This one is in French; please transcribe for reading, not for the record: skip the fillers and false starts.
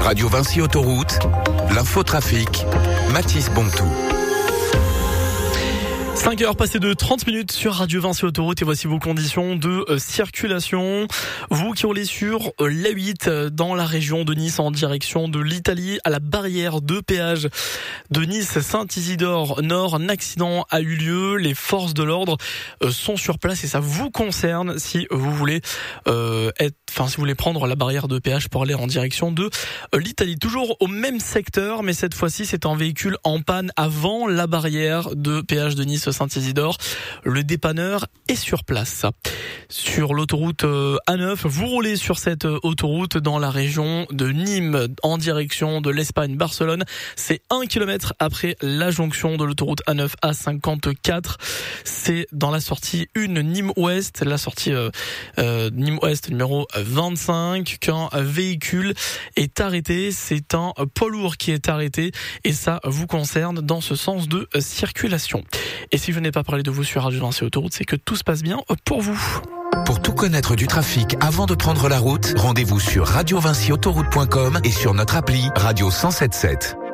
Radio Vinci Autoroute, l'infotrafic, Mathis Bontou. 5 heures passées de 30 minutes sur Radio Vinci Autoroute et voici vos conditions de circulation. Vous qui roulez sur l'A8 dans la région de Nice en direction de l'Italie à la barrière de péage de Nice-Saint-Isidore Nord, un accident a eu lieu. Les forces de l'ordre sont sur place et ça vous concerne si vous voulez si vous voulez prendre la barrière de péage pour aller en direction de l'Italie. Toujours au même secteur, mais cette fois-ci c'est un véhicule en panne avant la barrière de péage de Nice-Saint-Isidore. Le dépanneur est sur place. Sur l'autoroute A9, vous roulez sur cette autoroute dans la région de Nîmes en direction de l'Espagne, Barcelone. C'est 1 km après la jonction de l'autoroute A9 A54. C'est dans la sortie 1 Nîmes-Ouest, la sortie Nîmes-Ouest numéro 25, qu'un véhicule est arrêté. C'est un poids lourd qui est arrêté et ça vous concerne dans ce sens de circulation. Et si je n'ai pas parlé de vous sur Radio Vinci Autoroute, c'est que tout se passe bien pour vous. Pour tout connaître du trafic avant de prendre la route, rendez-vous sur radiovinciautoroute.com et sur notre appli Radio 107.7.